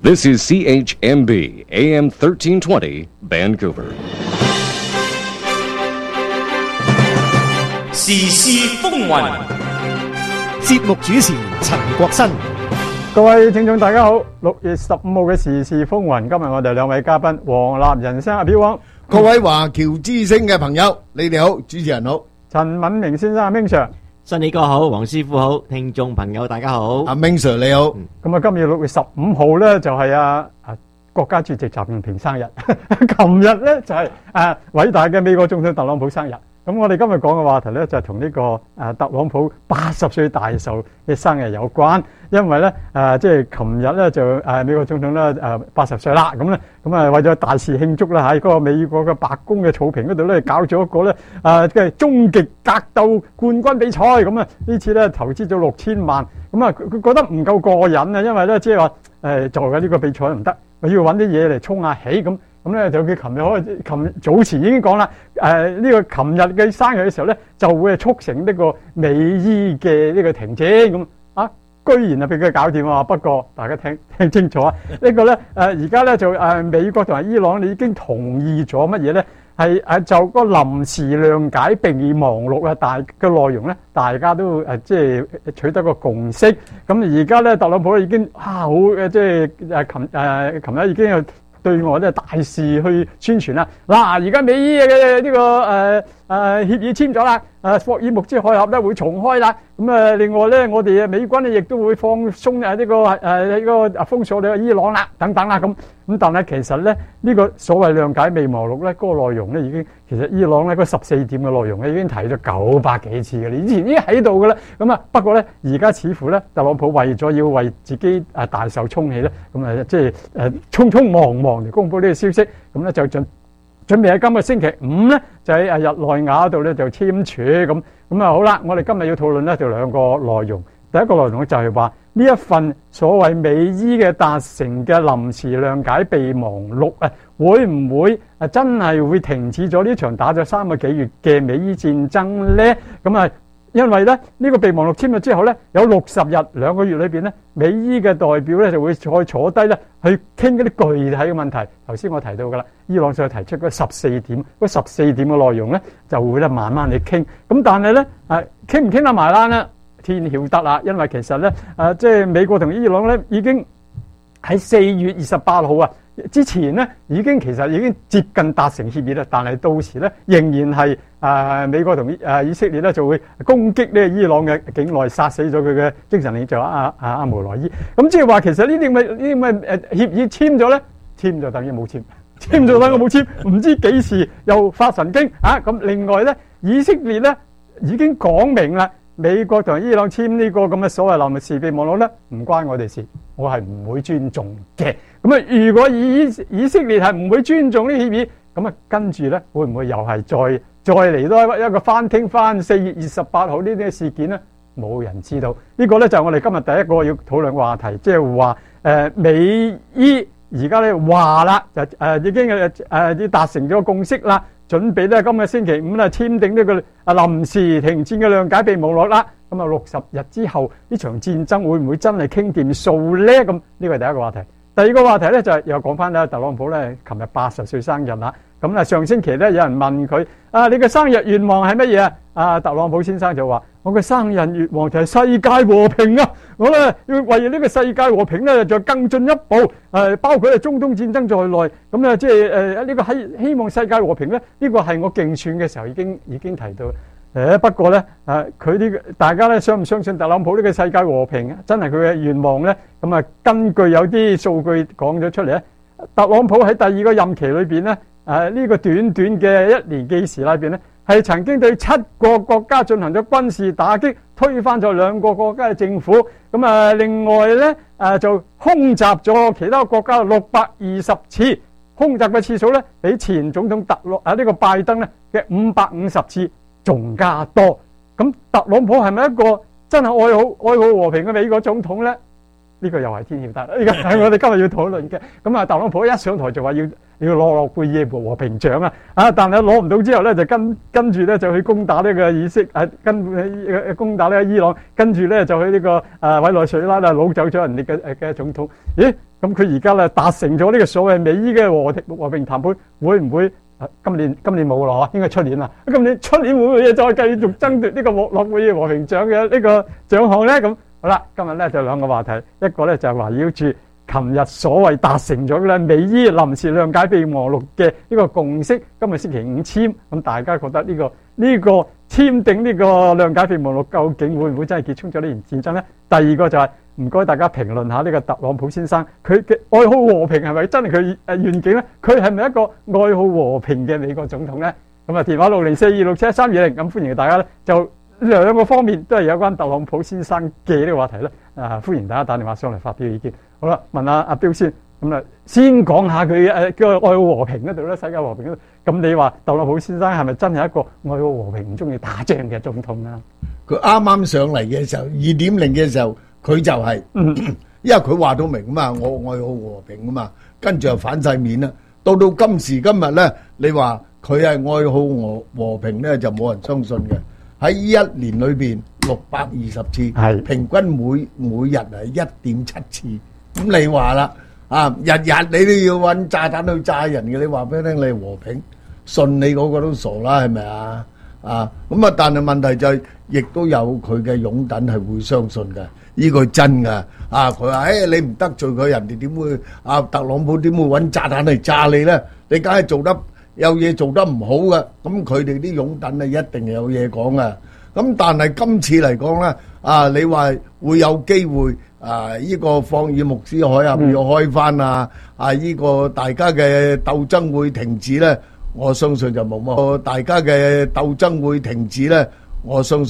This is CHMB AM 1320 Vancouver. 時事風雲， 節目主持陳國新。 各位聽眾大家好，6月15號嘅時事風雲，今日我哋兩位嘉賓，黃立人先生阿飄王， 各位華僑之聲嘅朋友，你哋好，主持人好， 陳敏明先生阿明 Sir。 新理哥好，黃師傅好，聽眾朋友大家好。 阿明 Sir 你好。 咁啊，今日6月15號咧就係國家主席習近平生日，琴日咧就係偉大嘅美國總統特朗普生日。咁我哋今日講嘅話題咧就係同呢個特朗普80歲大壽嘅生日有關，因為咧即係琴日咧就美國總統咧80歲啦，咁為咗大肆慶祝啦，喺嗰個美國嘅白宮嘅草坪嗰度咧搞咗一個咧嘅終極格鬥冠軍比賽，咁呢次咧投資咗6000萬，佢覺得唔夠過癮啊，因為咧即係話做嘅呢個比賽唔得，我要揾啲嘢嚟衝下起咁咧就佢琴日早前已經講啦，呢個琴日嘅生日嘅時候咧，就會促成呢個美伊嘅呢個停戰咁居然俾佢搞掂啊！不過大家聽清楚啊，呢個咧而家咧就美國同埋伊朗你已經同意咗乜嘢咧？係就個臨時諒解備忘錄嘅內容咧，大家都即係取得個共識。咁而家咧特朗普已經好即係琴日已經有對外咧大肆去宣傳啦！而家美伊嘅呢個協議簽咗啦，霍爾木茲海峽咧會重開啦。另外咧，我哋美軍咧亦都會放鬆呢個封鎖呢個伊朗啦，等等啦咁。但係其實咧呢個所謂諒解備忘錄咧，嗰個內容咧已經其實伊朗咧嗰14點嘅內容咧已經提咗900幾次嘅，以前已經喺度嘅啦。不過咧而家似乎咧特朗普為咗要為自己大壽沖喜咧，即係匆匆忙忙嚟公佈呢個消息，咁咧就準備喺今個星期5咧就喺日內瓦度咧就簽署咁好啦。我哋今日要討論咧就兩個內容，第一個內容就係話呢一份所謂美伊嘅達成嘅臨時諒解備忘錄會唔會真係會停止咗呢場打咗3個幾月嘅美伊戰爭咧？因為咧呢個備忘錄簽咗之後咧，有60日2個月裏邊咧，美伊嘅代表咧就會再坐低咧去傾嗰啲具體嘅問題。頭先我提到噶啦，伊朗再提出嗰14點，嗰14點嘅內容咧就會咧慢慢嚟傾。但係咧傾唔傾得埋啦呢？天曉得啦，因為其實咧即係美國同伊朗咧已經喺4月28號之前咧其實已經接近達成協議啦，但係到時咧仍然係美國同以色列咧就會攻擊呢個伊朗嘅境內，殺死咗佢嘅精神領袖阿穆萊伊。咁即係話其實呢啲咁嘅協議簽咗咧，簽就等於冇簽，簽就等於冇簽，唔知幾時又發神經咁另外咧，以色列咧已經講明啦，美國同伊朗簽呢個咁嘅所謂臨時備忘錄咧，唔關我哋事，我係唔會尊重嘅。如果以色列係唔會尊重呢協議，跟住咧會唔會又係再嚟多一個翻聽翻4月28號呢啲事件咧？冇人知道。呢個咧就係我哋今日第一個要討論嘅話題，即係話美伊而家咧話啦，就已經要達成咗共識啦，準備咧今個星期5啦簽訂呢個臨時停戰嘅諒解備忘錄啦。60日之後呢場戰爭會唔會真係傾掂數咧？呢個係第一個話題。第二個話題咧就係又講翻咧特朗普咧，琴日80歲生日啦。上星期咧有人問佢你嘅生日願望係乜嘢？特朗普先生就話：我嘅生日願望就係世界和平啊！我咧要為呢個世界和平咧就更進一步，包括中東戰爭在內。即係呢個希望世界和平咧，呢個係我競選嘅時候已經提到。不過咧大家咧相唔相信特朗普呢個世界和平真係佢嘅願望咧？根據有啲數據講咗出嚟咧，特朗普喺第2個任期裏邊咧，呢個短短嘅1年幾時裏邊咧，係曾經對7個國家進行咗軍事打擊，推翻咗2個國家嘅政府。另外咧就空襲咗其他國家620次，空襲嘅次數咧比前總統呢個拜登咧嘅550次仲加多。特朗普係咪一個真係愛好和平嘅美國總統咧？ 呢個又係天曉得，呢個係我哋今日要討論嘅。咁啊，特朗普一上台就話要攞諾貝爾和平獎啊！但係攞唔到之後咧，就跟住咧就去攻打呢個以色列，攻打呢個伊朗，跟住咧就去呢個委內瑞拉啦，擄走咗人哋嘅總統。咦？咁佢而家咧達成咗呢個所謂美伊嘅和平談判，會唔會今年冇咯？應該出年啦。出年會唔會再繼續爭奪呢個諾貝爾和平獎嘅呢個獎項咧？咁好啦，今日咧就兩個話題，一個咧就係圍繞住琴日所謂達成咗嘅咧美伊臨時諒解備忘錄嘅呢個共識，今日星期五簽，咁大家覺得呢個簽訂呢個諒解備忘錄究竟會唔會真係結束咗呢場戰爭咧？第二個就係唔該大家評論下呢個特朗普先生，佢嘅愛好和平係咪真係佢願景咧？佢係咪一個愛好和平嘅美國總統咧？咁啊，電話604267132，咁歡迎大家咧就兩個方面都係有關特朗普先生嘅呢個話題咧，歡迎大家打電話上嚟發表意見。好啦，問阿彪先，咁啊先講下佢個愛好和平嗰度咧，世界和平嗰度。咁你話特朗普先生係咪真係一個愛好和平、唔中意打仗嘅總統啊？ 佢啱啱上嚟嘅時候，2.0嘅時候，佢就係，因為佢話到明啊嘛，我愛好和平啊嘛，跟住就反晒面啦。到今時今日咧，你話佢係愛好和平咧，就冇人相信嘅。喺一年裏邊620次，平均每日係1.7次。咁你話啦，日日你都要揾炸彈去炸人嘅，你話俾佢聽你係和平，信你嗰個都傻啦，係咪啊？咁啊，但係問題就係，亦都有佢嘅擁躉係會相信嘅，呢個真㗎。佢話：你唔得罪佢，人哋點會特朗普點會揾炸彈嚟炸你咧？你梗係有嘢做得唔好嘅，咁佢哋啲擁躉一定有嘢講嘅。咁但係今次嚟講咧，你話會有機會呢個霍爾木茲海峽要開翻呢個大家嘅鬥爭會停止咧？我相信就冇乜。大家嘅鬥爭會停止咧，我相信。